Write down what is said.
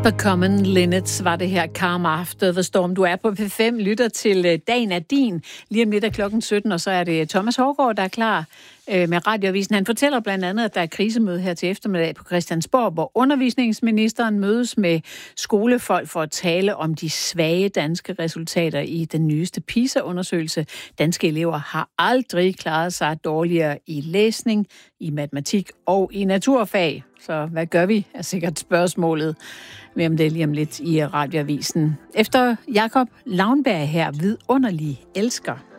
The Common Linnets var det her. Calm After the Storm. Du er på P5, lytter til Dagen er din. Lige om lidt er klokken 17, og så er det Thomas Hårgaard, der er klar med radioavisen. Han fortæller blandt andet, at der er krisemøde her til eftermiddag på Christiansborg, hvor undervisningsministeren mødes med skolefolk for at tale om de svage danske resultater i den nyeste PISA-undersøgelse. Danske elever har aldrig klaret sig dårligere i læsning, i matematik og i naturfag. Så hvad gør vi, er sikkert spørgsmålet. Mere om det lige om lidt i radioavisen. Efter Jakob Lavnberg her, vidunderlig elsker.